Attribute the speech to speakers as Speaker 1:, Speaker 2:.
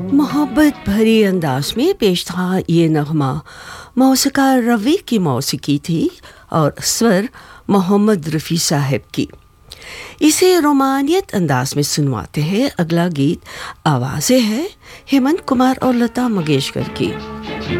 Speaker 1: मोहब्बत भरी अंदाज में पेश था ये नगमा। मौसीकार रवि की मौसीकी थी और स्वर मोहम्मद रफ़ी साहब की। इसे रोमानियत अंदाज में सुनवाते हैं। अगला गीत आवाज़ें है हेमंत कुमार और लता मंगेशकर की।